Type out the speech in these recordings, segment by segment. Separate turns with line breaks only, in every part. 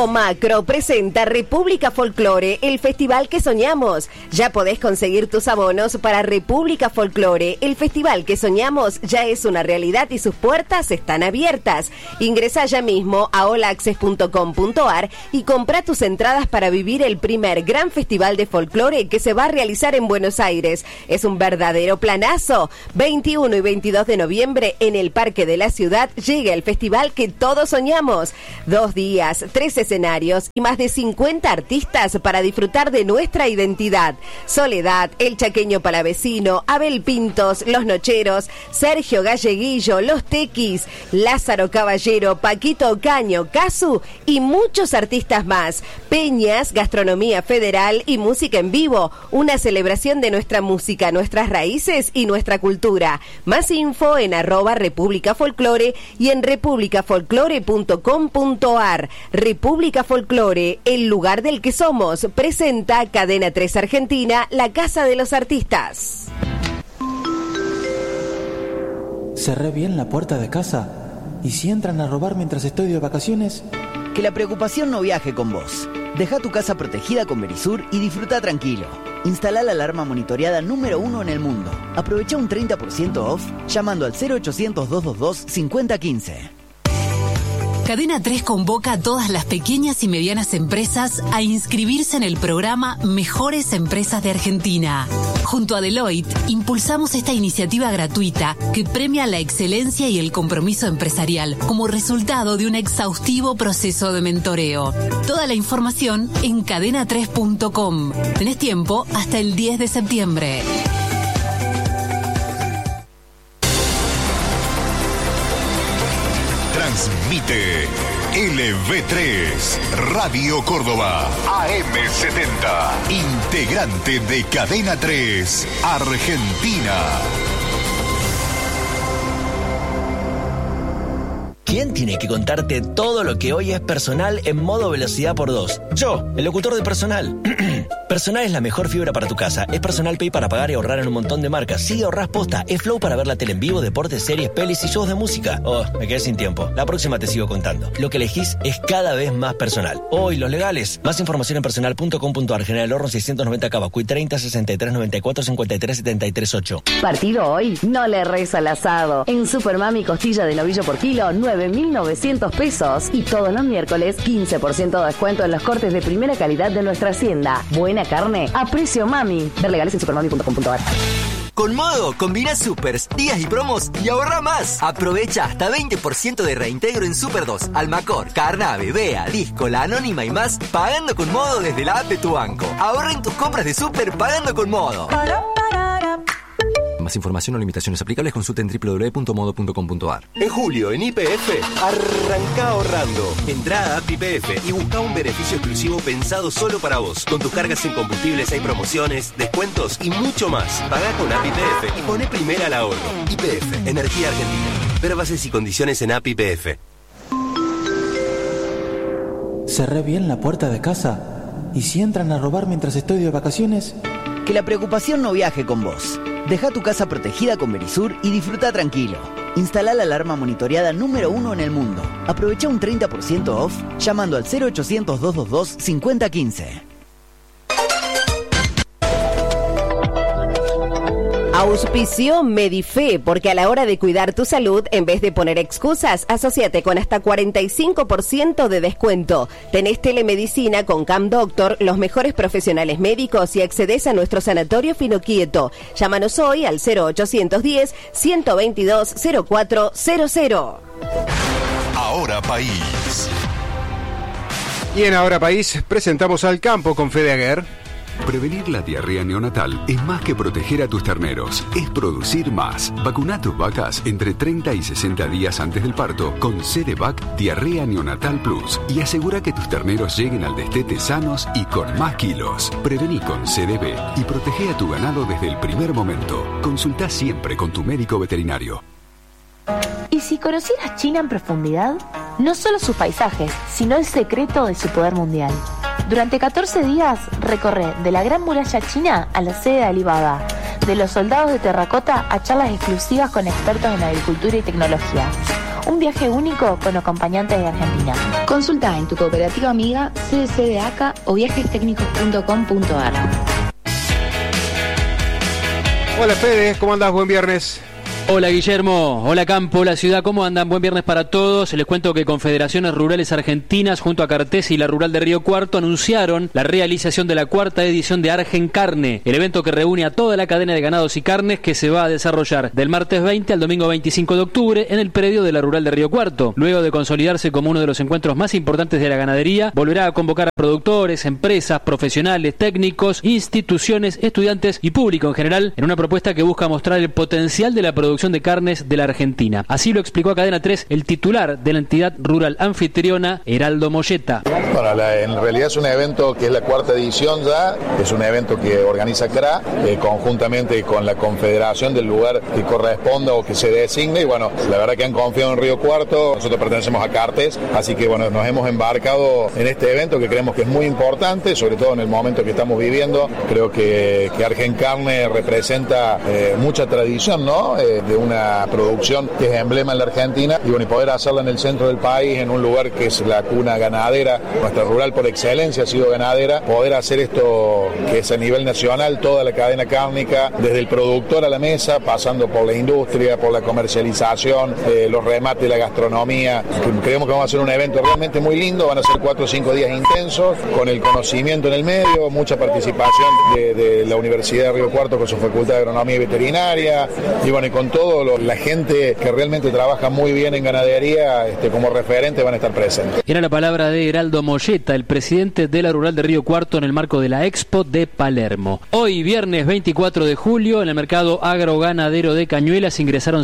Macro presenta República Folklore, el festival que soñamos. Ya podés conseguir tus abonos para República Folklore. El festival que soñamos ya es una realidad y sus puertas están abiertas. Ingresá ya mismo a allAccess.com.ar y comprá tus entradas para vivir el primer gran festival de folclore que se va a realizar en Buenos Aires. Es un verdadero planazo. 21 y 22 de noviembre en el Parque de la Ciudad llega el festival que todos soñamos. 2 días, 3 escenarios y más de 50 artistas para disfrutar de nuestra identidad. Soledad, El Chaqueño Palavecino, Abel Pintos, Los Nocheros, Sergio Galleguillo, Los Tequis, Lázaro Caballero, Paquito Ocaño, Casu y muchos artistas más. Peñas, gastronomía federal y música en vivo. Una celebración de nuestra música, nuestras raíces y nuestra cultura. Más info en @República Folklore y en republicafolklore.com.ar. República Folklore, el lugar del que somos, presenta Cadena 3 Argentina, la casa de los artistas.
Cerré bien la puerta de casa. ¿Y si entran a robar mientras estoy de vacaciones?
Que la preocupación no viaje con vos. Deja tu casa protegida con Verisur y disfruta tranquilo. Instala la alarma monitoreada número 1 en el mundo. Aprovecha un 30% off llamando al 0800-222-5015.
Cadena 3 convoca a todas las pequeñas y medianas empresas a inscribirse en el programa Mejores Empresas de Argentina. Junto a Deloitte, impulsamos esta iniciativa gratuita que premia la excelencia y el compromiso empresarial como resultado de un exhaustivo proceso de mentoreo. Toda la información en cadena3.com. Tenés tiempo hasta el 10 de septiembre.
Transmite LV3, Radio Córdoba, AM70, integrante de Cadena 3, Argentina.
¿Quién tiene que contarte todo lo que hoy es personal en modo velocidad por 2? Yo, el locutor de Personal. Personal es la mejor fibra para tu casa. Es Personal Pay para pagar y ahorrar en un montón de marcas. Sí, ahorrás posta. Es Flow para ver la tele en vivo, deportes, series, pelis y shows de música. Oh, me quedé sin tiempo. La próxima te sigo contando. Lo que elegís es cada vez más personal. Oh, y los legales. Más información en personal.com.ar. General Horno 690 Cavacuy 30 63 94 53 73 8.
Partido hoy, no le erres al asado. En Supermami costilla de novillo por kilo, 9.900 pesos. Y todos los miércoles, 15% de descuento en los cortes de primera calidad de nuestra hacienda. Buena carne a precio mami. Ver legales en supermami.com.ar.
Con Modo, combina supers, días y promos y ahorra más. Aprovecha hasta 20% de reintegro en Super 2, Almacor, Carnave, Bea, Disco, La Anónima y más, pagando con Modo desde la app de tu banco. Ahorra en tus compras de Super pagando con Modo.
Más información o limitaciones aplicables consulta en www.modo.com.ar.
En julio, en YPF, arranca ahorrando. Entrá a App YPF y busca un beneficio exclusivo pensado solo para vos. Con tus cargas en combustibles hay promociones, descuentos y mucho más. Pagá con App YPF y poné primera al ahorro. YPF, Energía Argentina. Ver bases y condiciones en App YPF.
Cerré bien la puerta de casa. ¿Y si entran a robar mientras estoy de vacaciones?
Que la preocupación no viaje con vos. Deja tu casa protegida con Verisur y disfruta tranquilo. Instala la alarma monitoreada número 1 en el mundo. Aprovecha un 30% off llamando al 0800-222-5015.
Auspició Medife, porque a la hora de cuidar tu salud, en vez de poner excusas, asociate con hasta 45% de descuento. Tenés telemedicina con Cam Doctor, los mejores profesionales médicos y accedes a nuestro sanatorio Finoquieto. Llámanos hoy al 0810-122-0400.
Ahora País.
Y en Ahora País presentamos Al Campo con Fede Aguer.
Prevenir la diarrea neonatal es más que proteger a tus terneros, es producir más. Vacuna a tus vacas entre 30 y 60 días antes del parto con CDVac Diarrea Neonatal Plus y asegura que tus terneros lleguen al destete sanos y con más kilos. Prevení con CDB y protege a tu ganado desde el primer momento. Consulta siempre con tu médico veterinario.
¿Y si conocieras China en profundidad? No solo sus paisajes, sino el secreto de su poder mundial. Durante 14 días recorre de la Gran Muralla China a la sede de Alibaba, de los soldados de terracota a charlas exclusivas con expertos en agricultura y tecnología. Un viaje único con acompañantes de Argentina.
Consulta en tu cooperativa amiga, CDC de ACA o viajestecnicos.com.ar.
Hola Fede, ¿cómo andás? Buen viernes.
Hola Guillermo, hola Campo, hola Ciudad, ¿cómo andan? Buen viernes para todos. Les cuento que Confederaciones Rurales Argentinas junto a Cartes y la Rural de Río Cuarto anunciaron la realización de la 4ª edición de Argencarne, el evento que reúne a toda la cadena de ganados y carnes que se va a desarrollar del martes 20 al domingo 25 de octubre en el predio de la Rural de Río Cuarto. Luego de consolidarse como uno de los encuentros más importantes de la ganadería, volverá a convocar a productores, empresas, profesionales, técnicos, instituciones, estudiantes y público en general en una propuesta que busca mostrar el potencial de la producción de carnes de la Argentina. Así lo explicó a Cadena 3 el titular de la entidad rural anfitriona, Heraldo Molleta.
Bueno, en realidad es un evento que es la 4ª edición ya, es un evento que organiza CRA conjuntamente con la confederación del lugar que corresponda o que se designe, y bueno, la verdad que han confiado en Río Cuarto, nosotros pertenecemos a Cartes, así que bueno, nos hemos embarcado en este evento que creemos que es muy importante, sobre todo en el momento que estamos viviendo. Creo que Argencarne representa mucha tradición, ¿no? De una producción que es emblema en la Argentina, y bueno, y poder hacerla en el centro del país, en un lugar que es la cuna ganadera, nuestra rural por excelencia ha sido ganadera, poder hacer esto que es a nivel nacional, toda la cadena cárnica, desde el productor a la mesa, pasando por la industria, por la comercialización, los remates, la gastronomía. Creemos que vamos a hacer un evento realmente muy lindo, van a ser 4 o 5 días intensos, con el conocimiento en el medio, mucha participación de la Universidad de Río Cuarto con su Facultad de Agronomía y Veterinaria, y bueno, y con todo la gente que realmente trabaja muy bien en ganadería, como referente van a estar presentes.
Era la palabra de Heraldo Molleta, el presidente de la Rural de Río Cuarto, en el marco de la Expo de Palermo. Hoy, viernes 24 de julio, en el mercado agroganadero de Cañuelas ingresaron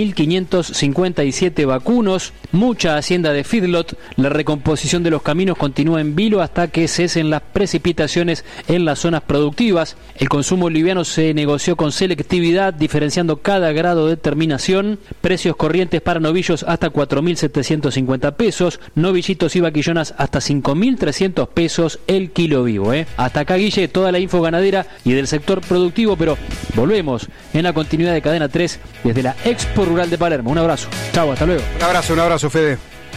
5.557 vacunos, mucha hacienda de feedlot. La recomposición de los caminos continúa en vilo hasta que cesen las precipitaciones en las zonas productivas. El consumo liviano se negoció con selectividad, diferenciando cada grado de terminación. Precios corrientes para novillos hasta 4.750 pesos, novillitos y vaquillonas hasta 5.300 pesos el kilo vivo. Hasta acá, Guille, toda la info ganadera y del sector productivo, pero volvemos en la continuidad de Cadena 3 desde la Expo Rural de Palermo. Un abrazo. Chau, hasta luego.
Un abrazo, Fede.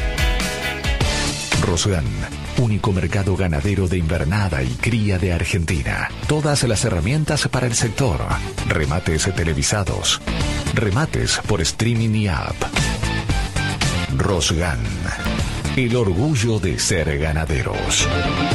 Rosgan, único mercado ganadero de invernada y cría de Argentina. Todas las herramientas para el sector. Remates televisados. Remates por streaming y app. Rosgan, el orgullo de ser ganaderos.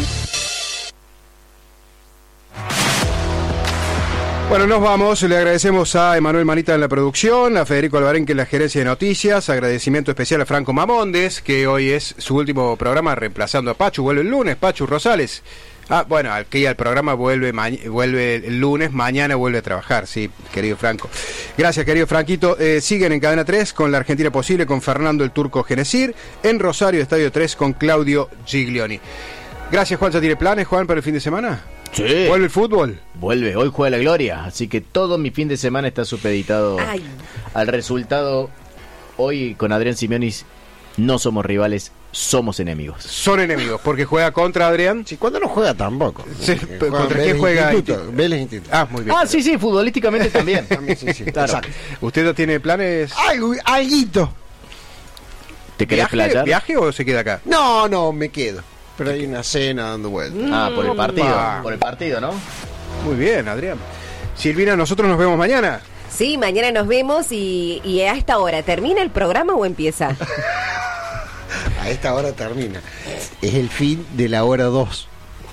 Bueno, nos vamos. Le agradecemos a Emanuel Manita en la producción, a Federico Alvarenque en la gerencia de noticias, agradecimiento especial a Franco Mamondes, que hoy es su último programa reemplazando a Pachu. Vuelve el lunes, Pachu Rosales. Bueno, aquí al programa vuelve el lunes, mañana vuelve a trabajar, sí, querido Franco. Gracias, querido Franquito. Siguen en Cadena 3 con La Argentina Posible, con Fernando el Turco Genesir, en Rosario, Estadio 3, con Claudio Giglioni. Gracias, Juan. ¿Ya tiene planes, Juan, para el fin de semana?
Sí.
¿Vuelve el fútbol?
Vuelve, hoy juega la Gloria, así que todo mi fin de semana está supeditado al resultado. Hoy con Adrián Simionis no somos rivales, somos enemigos.
Son enemigos, porque juega contra Adrián.
Sí, cuando no juega tampoco.
Sí, ¿contra quién juega?
Vélez Instituto.
Muy bien.
Sí, futbolísticamente también.
Sí,
claro.
¿Usted no tiene planes?
Alguito.
¿Te querés playar?
¿Viaje o se queda acá?
No, me quedo. Pero hay una cena dando vueltas.
Por el partido. Por el partido, ¿no?
Muy bien, Adrián. Silvina, nosotros nos vemos mañana.
Sí, mañana nos vemos y a esta hora, ¿termina el programa o empieza?
A esta hora termina. Es el fin de la hora 2.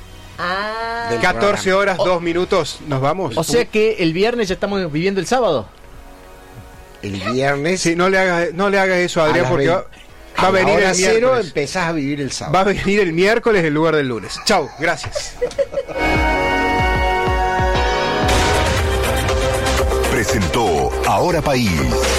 14 horas, 2 minutos, ¿nos vamos?
O sea que el viernes ya estamos viviendo el sábado.
El viernes.
Sí, no le hagas eso, Adrián, porque va a venir el miércoles.
Cero empezás a vivir el sábado.
Va a venir el miércoles en lugar del lunes. Chau, gracias.
Presentó Ahora País.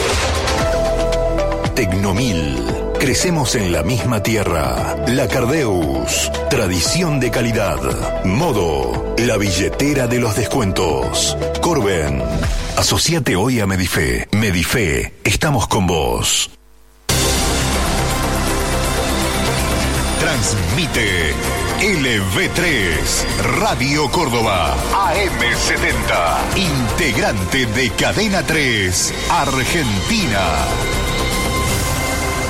Tecnomil. Crecemos en la misma tierra. La Cardeus. Tradición de calidad. Modo. La billetera de los descuentos. Corben. Asociate hoy a Medife. Medife. Estamos con vos. Transmite LV3 Radio Córdoba AM70, integrante de Cadena 3 Argentina.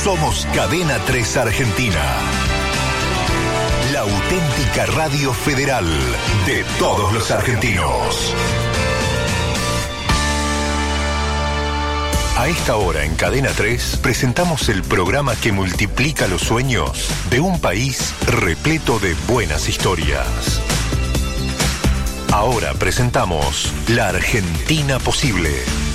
Somos Cadena 3 Argentina. La auténtica radio federal de todos los argentinos. A esta hora en Cadena 3 presentamos el programa que multiplica los sueños de un país repleto de buenas historias. Ahora presentamos La Argentina Posible.